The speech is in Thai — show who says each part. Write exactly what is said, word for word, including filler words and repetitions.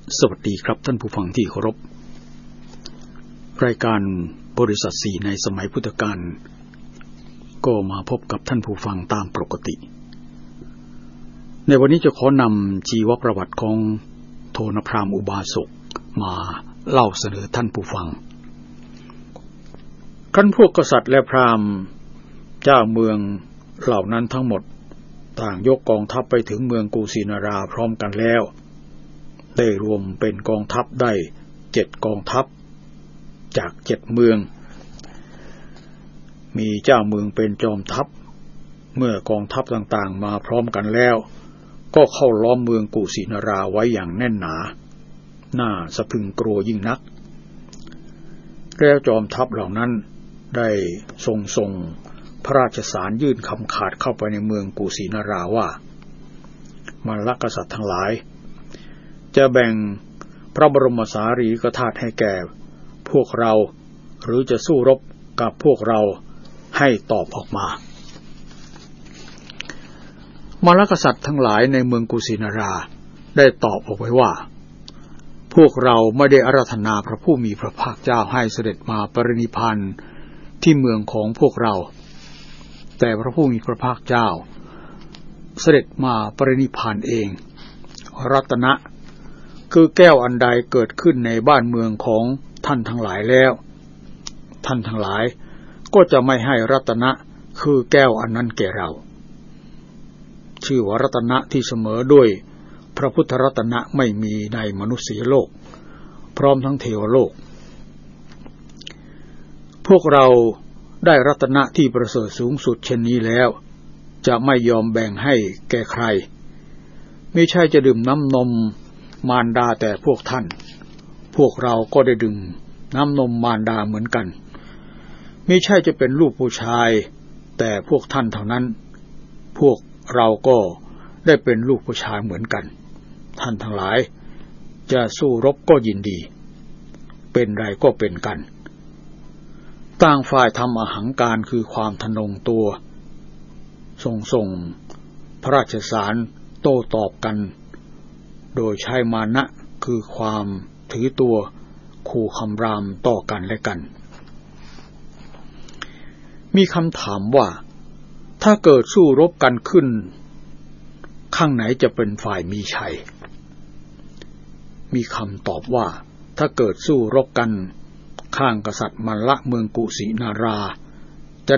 Speaker 1: สวัสดีครับท่านผู้ฟังที่เคารพรายการบริษัทสี่ในสมัยพุทธกาลก็มาพบกับท่านผู้ฟังตามปกติในวันนี้จะขอนำชีวประวัติของโทนพราหมณ์อุบาสกมาเล่าเสนอท่านผู้ฟังครั้นพวกกษัตริย์และพราหมณ์เจ้าเมืองเหล่านั้นทั้งหมดต่างยกกองทัพไปถึงเมืองกุสินาราพร้อมกันแล้วได้รวมเป็นกองทัพได้เจ็ดกองทัพจากเจ็ดเมืองมีเจ้าเมืองเป็นจอมทัพเมื่อกองทัพต่างๆมาพร้อมกันแล้วก็เข้าล้อมเมืองกุสินาราไว้อย่างแน่นหนาน่าสะพรึงกลัวยิ่งนักแล้วจอมทัพเหล่านั้นได้ทรงส่งพระราชสารยื่นคำขาดเข้าไปในเมืองกุสินาราว่ามัลลกษัตริย์ทั้งหลายจะแบ่งพระบรมสารีริกธาตุให้แก่พวกเราหรือจะสู้รบกับพวกเราให้ตอบออกมามัลลกษัตริย์ทั้งหลายในเมืองกุสินาราได้ตอบออกไว้ว่าพวกเราไม่ได้อาราธนาพระผู้มีพระภาคเจ้าให้เสด็จมาปรินิพพานที่เมืองของพวกเราแต่พระผู้มีพระภาคเจ้าเสด็จมาปรินิพพานเองรัตนะคือแก้วอันใดเกิดขึ้นในบ้านเมืองของท่านทั้งหลายแล้วท่านทั้งหลายก็จะไม่ให้รัตนะคือแก้วอันนั้นแก่เราชื่อว่ารัตนะที่เสมอด้วยพระพุทธรัตนะไม่มีในมนุษยโลกพร้อมทั้งเทวโลกพวกเราได้รัตนะที่ประเสริฐสูงสุดเช่นนี้แล้วจะไม่ยอมแบ่งให้แก่ใครไม่ใช่จะดื่มน้ำนมมารดาแต่พวกท่านพวกเราก็ได้ดื่มน้ำนมมารดาเหมือนกันไม่ใช่จะเป็นลูกผู้ชายแต่พวกท่านเท่านั้นพวกเราก็ได้เป็นลูกผู้ชายเหมือนกันท่านทั้งหลายจะสู้รบก็ยินดีเป็นไรก็เป็นกันต่างฝ่ายทำอหังการคือความทะนงตัวส่งส่งพระราชสารโต้ตอบกันโดยใช้มานะคือความถือตัวขู่คำรามต่อกันและกันมีคำถามว่าถ้าเกิดสู้รบกันขึ้นข้างไหนจะเป็นฝ่ายมีชัยมีคำตอบว่าถ้าเกิดสู้รบกันข้างกษัตริย์มัลละเมืองกุสินารา